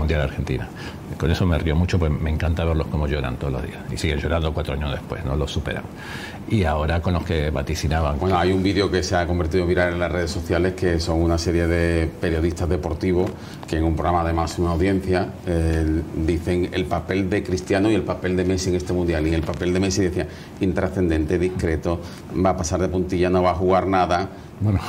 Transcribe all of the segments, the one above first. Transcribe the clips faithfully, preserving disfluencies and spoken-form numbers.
Mundial de Argentina. Con eso me río mucho, pues me encanta verlos como lloran todos los días. Y siguen llorando cuatro años después, no los superan. Y ahora con los que vaticinaban. Bueno, hay un vídeo que se ha convertido viral en las redes sociales, que son una serie de periodistas deportivos que en un programa de máxima audiencia eh, dicen el papel de Cristiano y el papel de Messi en este Mundial. Y el papel de Messi decía, intrascendente, discreto, va a pasar de puntilla, no va a jugar nada. Bueno,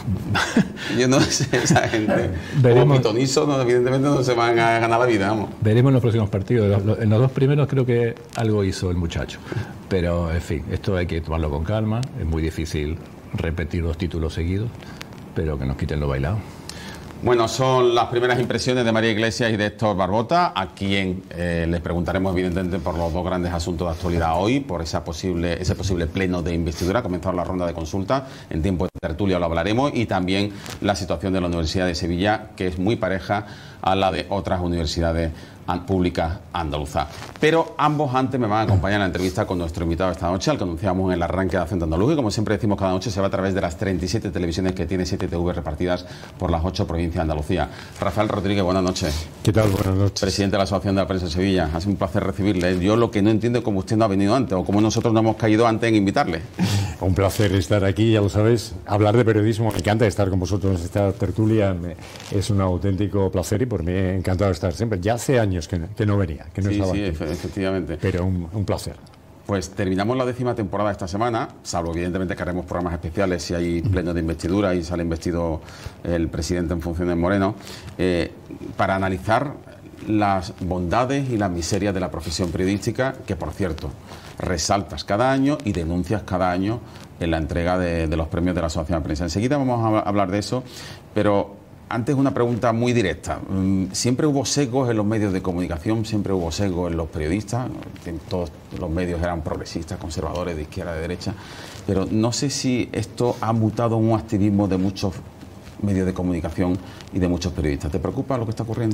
yo no sé, esa gente veremos, como pitonizo, no, evidentemente no se van a ganar la vida, vamos. Veremos en los próximos partidos. En los dos primeros creo que algo hizo el muchacho, pero en fin, esto hay que tomarlo con calma. Es muy difícil repetir dos títulos seguidos, pero que nos quiten lo bailado. Bueno, son las primeras impresiones de María Iglesias y de Héctor Barbota, a quien eh, les preguntaremos evidentemente por los dos grandes asuntos de actualidad hoy, por esa posible, ese posible pleno de investidura. Ha comenzado la ronda de consulta, en tiempo de tertulia lo hablaremos, y también la situación de la Universidad de Sevilla, que es muy pareja a la de otras universidades públicas andaluzas. Pero ambos antes me van a acompañar en la entrevista con nuestro invitado esta noche, al que anunciamos en el arranque de Acento Andaluz, y como siempre decimos, cada noche se va a través de las treinta y siete televisiones que tiene siete T V repartidas por las ocho provincias de Andalucía. Rafael Rodríguez, buenas noches. ¿Qué tal? Buenas noches. Presidente de la Asociación de la Prensa de Sevilla. Ha sido un placer recibirle. Yo lo que no entiendo es cómo usted no ha venido antes, o cómo nosotros no hemos caído antes en invitarle. Un placer estar aquí, ya lo sabéis. Hablar de periodismo, me encanta estar con vosotros en esta tertulia, me, es un auténtico placer, y por mí encantado de estar siempre. Ya hace años que no, que no venía, que no sí, estaba sí, aquí. efectivamente. Pero un, un placer. Pues terminamos la décima temporada esta semana, salvo evidentemente que haremos programas especiales si hay pleno de investidura y sale investido el presidente en funciones Moreno, eh, para analizar las bondades y las miserias de la profesión periodística, que por cierto resaltas cada año y denuncias cada año en la entrega de, de los premios de la Asociación de Prensa. Enseguida vamos a hablar de eso, pero antes una pregunta muy directa. Siempre hubo sesgos en los medios de comunicación, siempre hubo sesgos en los periodistas, todos los medios eran progresistas, conservadores, de izquierda, de derecha, pero no sé si esto ha mutado en un activismo de muchos medios de comunicación y de muchos periodistas. ¿Te preocupa lo que está ocurriendo?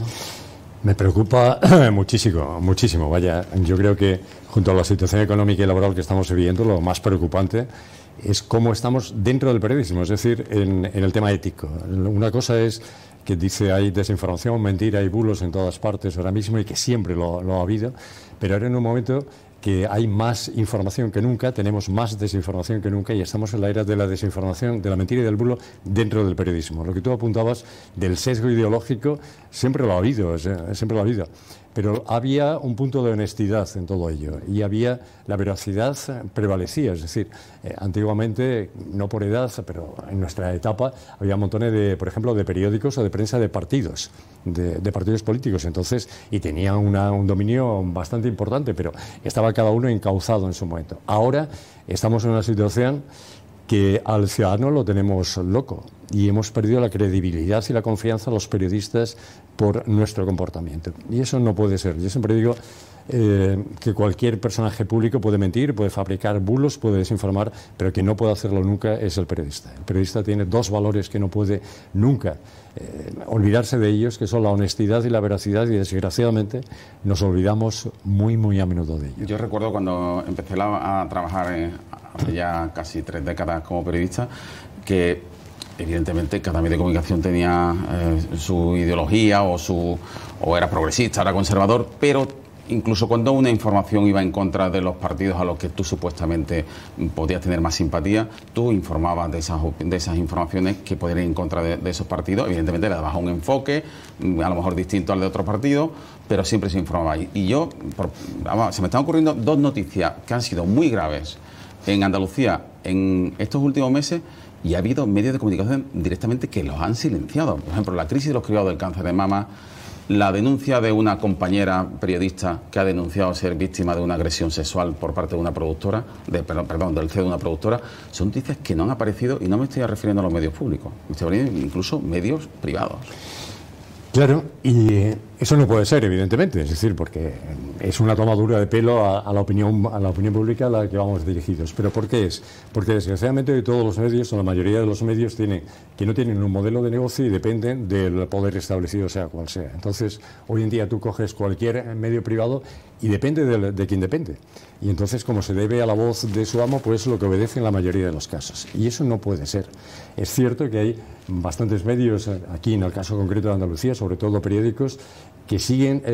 Me preocupa muchísimo, muchísimo. Vaya, yo creo que junto a la situación económica y laboral que estamos viviendo, lo más preocupante es cómo estamos dentro del periodismo, es decir, en, en el tema ético. Una cosa es que dice hay desinformación, mentira y bulos en todas partes ahora mismo, y que siempre lo, lo ha habido, pero ahora en un momento que hay más información que nunca, tenemos más desinformación que nunca, y estamos en la era de la desinformación, de la mentira y del bulo dentro del periodismo. Lo que tú apuntabas del sesgo ideológico, siempre lo ha habido, siempre lo ha habido, pero había un punto de honestidad en todo ello, y había la veracidad prevalecía, es decir, eh, antiguamente, no por edad, pero en nuestra etapa, había montones de, por ejemplo, de periódicos o de prensa de partidos, de, de partidos políticos, entonces, y tenían una, un dominio bastante importante, pero estaba cada uno encauzado en su momento. Ahora estamos en una situación que al ciudadano lo tenemos loco, y hemos perdido la credibilidad y la confianza a los periodistas por nuestro comportamiento, y eso no puede ser. Yo siempre digo eh, que cualquier personaje público puede mentir, puede fabricar bulos, puede desinformar, pero que no puede hacerlo nunca es el periodista. El periodista tiene dos valores que no puede nunca eh, olvidarse de ellos, que son la honestidad y la veracidad, y desgraciadamente nos olvidamos muy muy a menudo de ello. Yo recuerdo cuando empecé la, a trabajar en, hace ya casi tres décadas como periodista, que evidentemente cada medio de comunicación tenía eh, su ideología, o su o era progresista, era conservador, pero incluso cuando una información iba en contra de los partidos a los que tú supuestamente podías tener más simpatía, tú informabas de esas, de esas informaciones que podían ir en contra de, de esos partidos. Evidentemente le dabas un enfoque, a lo mejor distinto al de otro partido, pero siempre se informaba. Y, y yo, por, vamos, se me están ocurriendo dos noticias que han sido muy graves en Andalucía en estos últimos meses, y ha habido medios de comunicación directamente que los han silenciado. Por ejemplo, la crisis de los cribados del cáncer de mama, la denuncia de una compañera periodista que ha denunciado ser víctima de una agresión sexual por parte de una productora, de, perdón, perdón, del C E O de una productora, son noticias que no han aparecido, y no me estoy refiriendo a los medios públicos, me estoy refiriendo incluso medios privados. Claro, y eso no puede ser, evidentemente, es decir, porque es una tomadura de pelo a, a la opinión a la opinión pública a la que vamos dirigidos. ¿Pero por qué es? Porque desgraciadamente de todos los medios, o la mayoría de los medios, tienen que no tienen un modelo de negocio y dependen del poder establecido, sea cual sea. Entonces, hoy en día tú coges cualquier medio privado y depende de, de quien depende. Y entonces, como se debe a la voz de su amo, pues lo que obedece en la mayoría de los casos. Y eso no puede ser. Es cierto que hay bastantes medios, aquí en el caso concreto de Andalucía, sobre todo periódicos, que siguen